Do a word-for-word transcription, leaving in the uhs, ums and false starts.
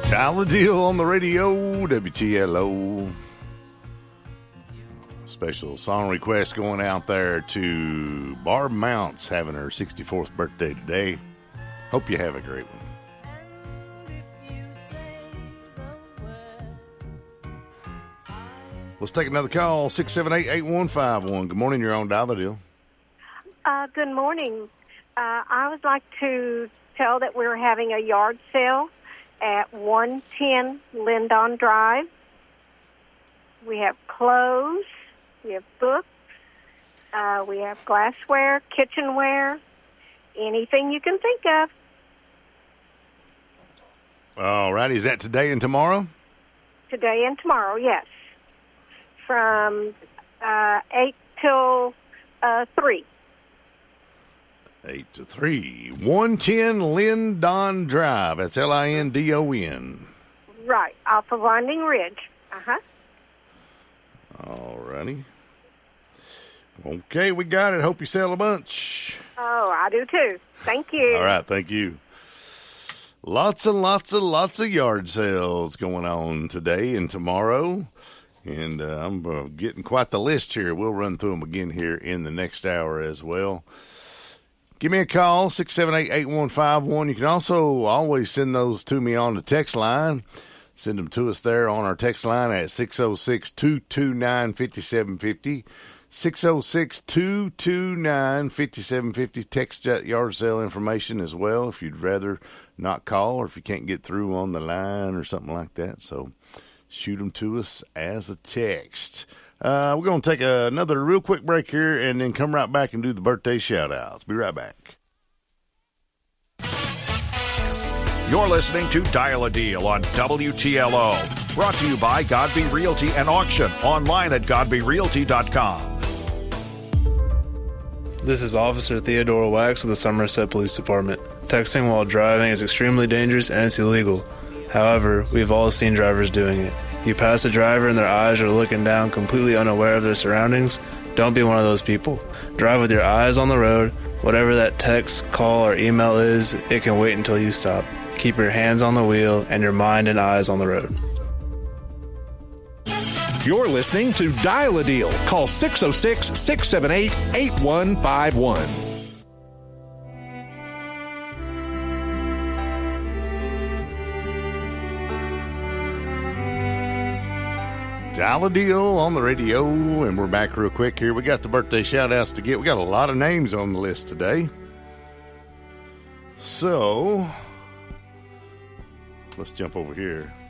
Dial the Deal on the radio, W T L O. Special song request going out there to Barb Mounts, having her sixty-fourth birthday today. Hope you have a great one. Let's take another call, six seven eight, eight one five one. Good morning, you're on Dial the Deal. Uh, good morning. Uh, I would like to tell that we're having a yard sale at one ten Lindon Drive. We have clothes, we have books, uh, we have glassware, kitchenware, anything you can think of. All right, is that today and tomorrow? Today and tomorrow, yes. From uh, eight till uh, three. eight to three. one ten Lindon Drive. That's L I N D O N. Right, off of Winding Ridge. Uh-huh. All righty. Okay, we got it. Hope you sell a bunch. Oh, I do too. Thank you. All right, thank you. Lots and lots and lots of yard sales going on today and tomorrow. And uh, I'm uh, getting quite the list here. We'll run through them again here in the next hour as well. Give me a call, six seven eight, eight one five one. You can also always send those to me on the text line. Send them to us there on our text line at six oh six, two two nine, five seven five oh. six oh six, two two nine, five seven five oh. Text that yard sale information as well if you'd rather not call or if you can't get through on the line or something like that. So shoot them to us as a text. Uh, we're going to take a, another real quick break here and then come right back and do the birthday shout-outs. Be right back. You're listening to Dial a Deal on W T L O. Brought to you by Godby Realty and Auction. Online at godby realty dot com. This is Officer Theodore Wax of the Somerset Police Department. Texting while driving is extremely dangerous and it's illegal. However, we've all seen drivers doing it. You pass a driver and their eyes are looking down, completely unaware of their surroundings. Don't be one of those people. Drive with your eyes on the road. Whatever that text, call, or email is, it can wait until you stop. Keep your hands on the wheel and your mind and eyes on the road. You're listening to Dial a Deal. Call six oh six, six seven eight, eight one five one. Dial a Deal on the radio, and we're back real quick here. We got the birthday shout-outs to get. We got a lot of names on the list today. So, let's jump over here.